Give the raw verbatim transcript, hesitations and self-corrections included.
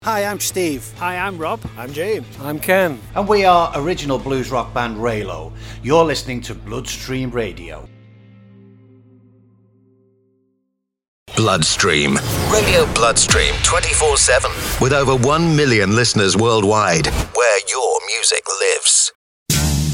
Hi, I'm Steve. Hi, I'm Rob. I'm James. I'm Ken. And we are original blues rock band Raylo. You're listening to Bloodstream Radio. Bloodstream. Radio Bloodstream twenty-four seven. With over one million listeners worldwide. Where your music lives.